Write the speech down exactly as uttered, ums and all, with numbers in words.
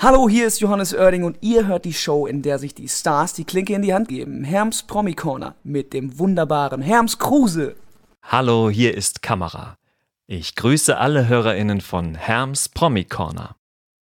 Hallo, hier ist Johannes Oerding und ihr hört die Show, in der sich die Stars die Klinke in die Hand geben. Herms Promi Corner mit dem wunderbaren Herms Kruse. Hallo, hier ist Kamera. Ich grüße alle HörerInnen von Herms Promi Corner.